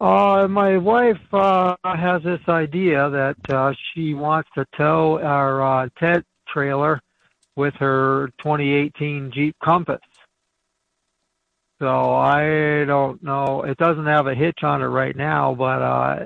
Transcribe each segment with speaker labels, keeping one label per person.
Speaker 1: My wife has this idea that she wants to tow our tent trailer with her 2018 Jeep Compass. So I don't know. It doesn't have a hitch on it right now, but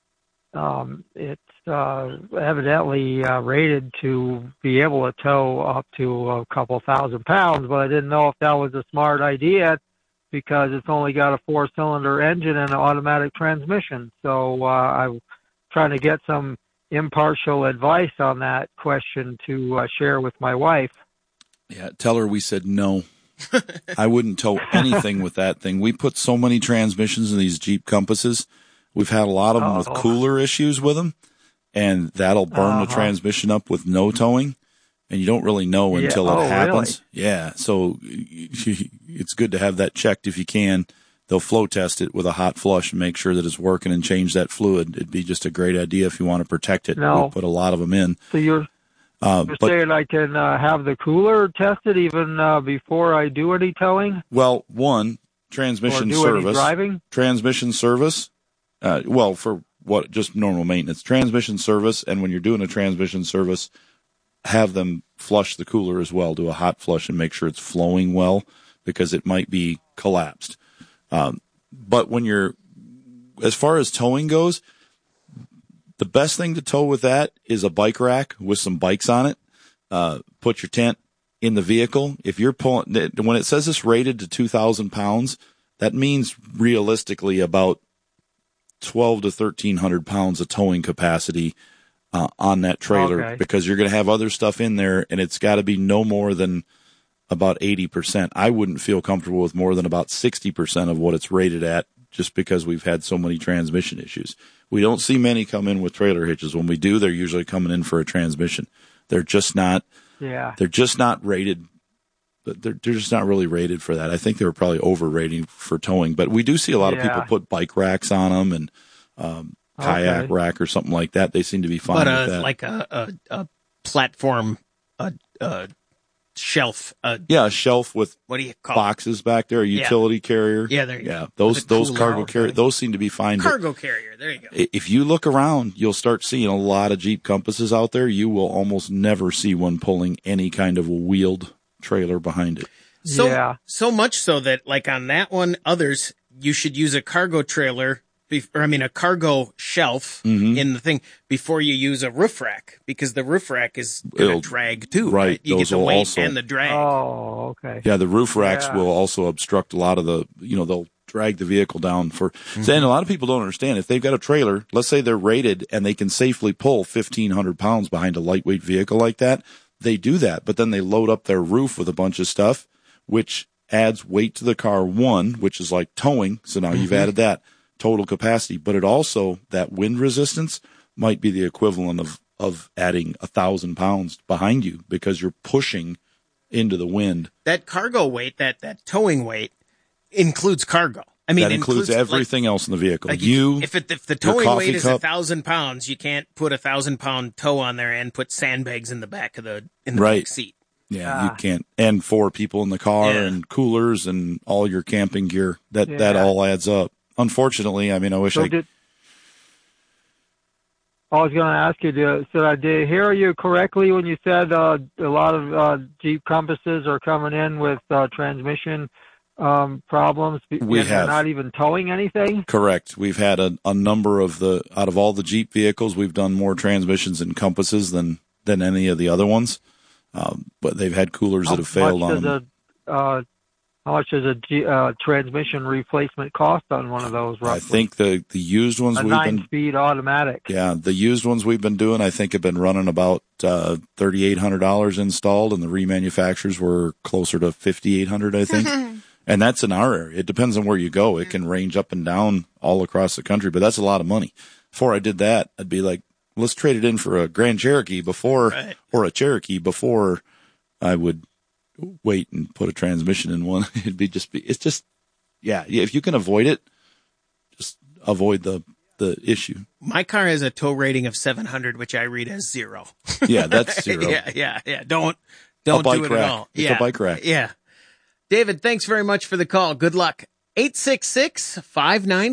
Speaker 1: it's evidently rated to be able to tow up to a couple thousand pounds. But I didn't know if that was a smart idea because it's only got a 4-cylinder engine and an automatic transmission. So I'm trying to get some impartial advice on that question to share with my wife.
Speaker 2: Yeah, tell her we said no. I wouldn't tow anything with that thing. We put so many transmissions in these Jeep Compasses. We've had a lot of them with cooler issues with them, and that'll burn the transmission up with no towing, and you don't really know until it happens. Really? Yeah, so it's good to have that checked if you can. They'll flow test it with a hot flush and make sure that it's working and change that fluid. It'd be just a great idea if you want to protect it. No. We put a lot of them in.
Speaker 1: So you're saying I can have the cooler tested even before I do any towing?
Speaker 2: Well, one, transmission service. Any
Speaker 1: driving?
Speaker 2: Transmission service. For what, just normal maintenance. Transmission service, and when you're doing a transmission service, have them flush the cooler as well. Do a hot flush and make sure it's flowing well because it might be collapsed. But as far as towing goes, the best thing to tow with that is a bike rack with some bikes on it. Put your tent in the vehicle. If you're pulling, when it says it's rated to 2,000 pounds, that means realistically about 12 to 1,300 pounds of towing capacity on that trailer because you're going to have other stuff in there, and it's got to be no more than about 80%. I wouldn't feel comfortable with more than about 60% of what it's rated at just because we've had so many transmission issues. We don't see many come in with trailer hitches. When we do, they're usually coming in for a transmission. They're just not rated. They're just not really rated for that. I think they were probably overrating for towing, but we do see a lot of people put bike racks on them and kayak rack or something like that. They seem to be fine with that.
Speaker 3: Like a platform, shelf.
Speaker 2: A shelf with
Speaker 3: what do you call
Speaker 2: boxes back there, a utility carrier.
Speaker 3: Yeah, there you go.
Speaker 2: Yeah, those cargo carrier, those seem to be fine.
Speaker 3: Cargo carrier, there you go.
Speaker 2: If you look around, you'll start seeing a lot of Jeep Compasses out there. You will almost never see one pulling any kind of a wheeled trailer behind it.
Speaker 3: So much so that, like on that one, others, you should use a cargo trailer, a cargo shelf in the thing before you use a roof rack, because the roof rack is going to drag too.
Speaker 2: Right.
Speaker 3: You get the weight and the drag.
Speaker 1: Oh, okay.
Speaker 2: Yeah, the roof racks will also obstruct a lot of the, they'll drag the vehicle down for, and a lot of people don't understand, if they've got a trailer, let's say they're rated and they can safely pull 1,500 pounds behind a lightweight vehicle like that, they do that, but then they load up their roof with a bunch of stuff, which adds weight to the car, which is like towing. So now you've added that total capacity, but it also, that wind resistance might be the equivalent of adding 1,000 pounds behind you because you're pushing into the wind.
Speaker 3: That cargo weight, that towing weight includes cargo.
Speaker 2: That includes everything else in the vehicle.
Speaker 3: If the towing weight is 1,000 pounds, you can't put 1,000-pound tow on there and put sandbags in the back of the back seat.
Speaker 2: Yeah, you can't. And 4 people in the car and coolers and all your camping gear. That all adds up. Unfortunately, I wish I
Speaker 1: was going to ask you, did I hear you correctly when you said a lot of Jeep Compasses are coming in with transmission problems? They're not even towing anything?
Speaker 2: Correct. We've had a number of out of all the Jeep vehicles, we've done more transmissions and Compasses than any of the other ones. But they've had coolers that have failed on them.
Speaker 1: How much does a transmission replacement cost on one of those, roughly?
Speaker 2: I think the used ones
Speaker 1: we've been... 9-speed automatic.
Speaker 2: Yeah, the used ones we've been doing, I think, have been running about $3,800 installed, and the remanufacturers were closer to $5,800, I think. And that's in our area. It depends on where you go. It can range up and down all across the country, but that's a lot of money. Before I did that, I'd be like, let's trade it in for a Grand Cherokee or a Cherokee before I would wait and put a transmission in one. It's just, if you can avoid it, just avoid the issue.
Speaker 3: My car has a tow rating of 700, which I read as 0.
Speaker 2: Yeah, that's 0.
Speaker 3: yeah. Don't do it
Speaker 2: rack.
Speaker 3: at all.
Speaker 2: It's a bike rack.
Speaker 3: Yeah. David, thanks very much for the call. Good luck. 866-59